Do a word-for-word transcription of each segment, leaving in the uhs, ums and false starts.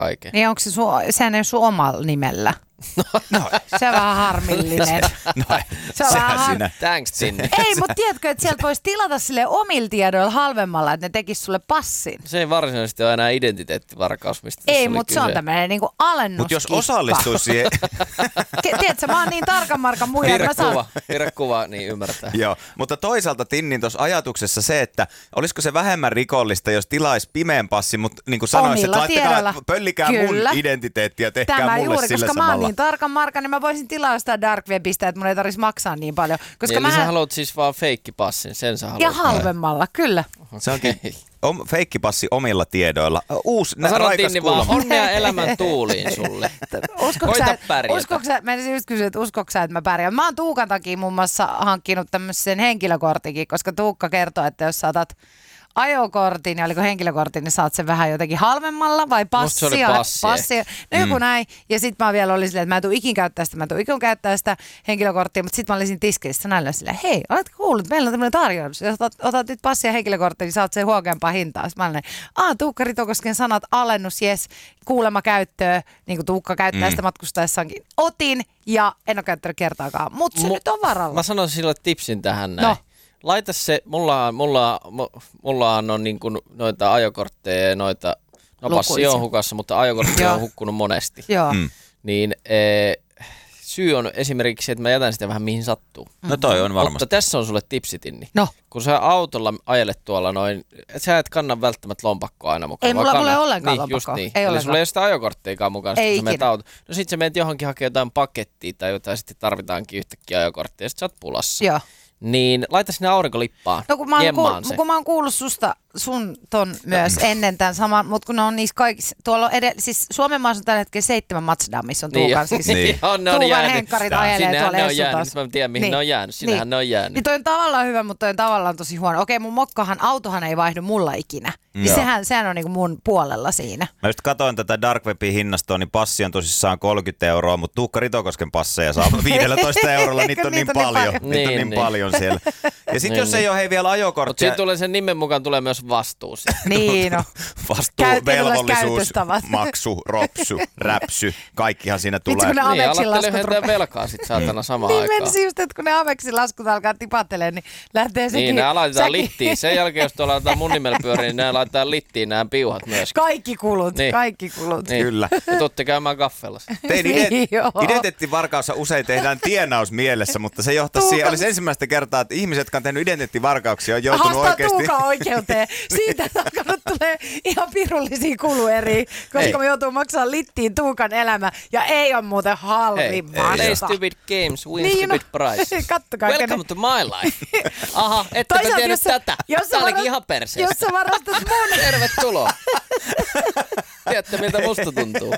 kaiken. Niin onko se sun, sehän ei sun omalla nimellä? No. Se on vähän harmillinen. No, se on vähän har... Thanks, Tinni. Ei, mutta tiedätkö, että sieltä voisi tilata sille omilla tiedoilla halvemmalla, että ne tekis sulle passin. Se ei varsinaisesti ole enää identiteettivarkaus, mistä ei, mutta se on tämmöinen niinku alennuskikka. Mutta jos osallistuisi siihen... Tiedätkö, mä oon niin tarkan markan muija. Piirrä saan... kuva, piirrä kuva, niin ymmärtää. Joo, mutta toisaalta Tinnin tuossa ajatuksessa se, että olisiko se vähemmän rikollista, jos tilaisi pimeän passin, mutta niin kuin sanoisit, että laittakaa, pöllikää Kyllä. mun identiteetti ja tehkää Tämä mulle juuri, sillä koska samalla. Mä oon niin tarkan markan, niin mä voisin tilaa sitä dark webistä, että mun ei tarvitsisi maksaa niin paljon. Koska Eli mä... sä haluat siis vaan feikkipassin, sen sä haluat. Ja halvemmalla, kyllä. Se onkin om, feikkipassi omilla tiedoilla. Uusi, mä nä, raikas Tinni vaan, kulma. onnea elämän tuuliin sulle. Koita pärjätä. Uskoks sä, mä just kysyin, että uskoks sä, että mä pärjään. Mä oon Tuukan takia muun muassa hankkinut tämmöisen henkilökortikin, koska Tuukka kertoo, että jos sä otat ajokortin ja oliko henkilökortin, niin saat sen vähän jotenkin halvemmalla vai passia? Musta se oli passi. passia. No joku mm. näin. Ja sit mä vielä olin silleen, että mä en tuu ikin käyttää sitä, mä en tuu ikin käyttää sitä henkilökorttia, mutta sit mä olisin tiskeissä näillä silleen, hei, oletko kuullut, meillä on tämmöinen tarjous. Jos otat, otat nyt passia ja henkilökorttia, niin saat sen huokeampaa hintaa. Sitten mä olin, aah, Tuukka Ritokosken sanat, alennus, jes, kuulemma käyttöä, niin kuin Tuukka käyttää mm. sitä matkustaessaankin. Otin ja en ole käyttänyt kertaakaan, mutta se M- nyt on varalla. Mä sanoisin sille tipsin tähän näin. No. Laita se, mulla, mulla, mulla on niin kuin noita ajokortteja ja noita, no passi on hukassa, mutta ajokortteja on hukkunut monesti. Joo. Mm. Niin e, syy on esimerkiksi, että mä jätän sitä vähän mihin sattuu. No toi on varmasti. Mutta tässä on sulle tipsi, Tinni. No. Kun sä autolla ajelet tuolla noin, et sä et kanna välttämättä lompakkoa aina mukaan. Ei mulla kanna, ole ollenkaan niin, lompakkoa. Niin. Ei Eli ollenkaan. sulla ei ole sitä ajokorttiakaan mukaan, ei kun sä menet auto. No sit sä menet johonkin hakemaan jotain pakettia tai jotain, sitten tarvitaankin yhtäkkiä ajokorttia ja sit sä oot pulassa. Joo. Niin laita sinne aurinkolippaan. No kun mä, oon Jemmaan kuul- se. kun mä oon kuullut susta, sun ton myös ennen tämän saman, mutta kun ne on niissä kaikissa, tuolla on edellä, siis Suomen maassa on tällä hetkellä seitsemän Mazdaa, missä on Tuukan, siis niin. on, ne on Tuukan jäänyt. henkkarit ajelee tuolla ne on jäänyt, Essutas. mä tiedän mihin niin. ne on jäänyt, sinähän niin. ne on jäänyt. Niin toi on tavallaan hyvä, mutta toi on tavallaan tosi huono. Okei, mun mokkahan, autohan ei vaihdu mulla ikinä. Mm. Niin sehän, sehän on niinku mun puolella siinä. Mä just katsoin tätä Dark Webin hinnastoa, niin passi on tosissaan kolmekymmentä euroa, mutta Tuukka Ritokosken passeja saa viisitoista eurolla, niitä on niin niitä on niin paljon. paljon. Niitä on Niin, niin niin. paljon siellä. Ja sitten Niin, jos ei niin. ole hei vielä Mutta ajokorttia, siitä tulee sen nimen mukaan tulee myös vastuu. Niin no. vastuu, Käyt- velvollisuus, käytöstavat. maksu, ropsu, räpsy, kaikkihan siinä Vitsi, tulee. kun ne Niin, Ameksin alatte laskut lyhentää rupeaa. velkaa sit saatana samaan Niin aikaan. menisi just, että kun ne Ameksin laskut alkaa tipattelemaan, niin lähtee sekin. Niin, nämä laitetaan säkin- littiin. Sen jälkeen, jos tuolla laitetaan mun nimellä pyöriin, niin nämä laitetaan littiin nämä piuhat myös. Kaikki kulut, Niin. kaikki kulut. Niin. Kyllä. Ja tuutte käymään kaffellassa. Tein Niin, joo. ident- identiteettivarkaus usein tehdään tienaus mielessä, mutta se johtaa siihen, olisi ensimmäistä kertaa, että ihmiset, jotka on tehnyt identiteettivarkauksia, on joutunut Haastaa oikeasti... Tuukan oikeuteen. Siitä on alkanut tulee ihan pirullisia kulueriä, koska Ei. me joutuu maksaa littiin Tuukan elämä. Ja ei ole muuten Hey, halvimmasta. play stupid games, win Niin, no. stupid prize. Kattokaa. Welcome kenen- to my life. Aha, ettekö Toisaalta, tiennyt jos sä- tätä? jos sä Tää olikin varat- ihan Jos perseestä. sä varastat mun... Tervetuloa. Tiedätte, miltä musta tuntuu.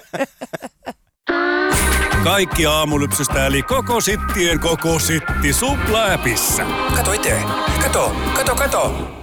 Kaikki aamulypsystä eli koko sittien koko sitti supla-äpissä. Kato itse. Kato, kato, kato.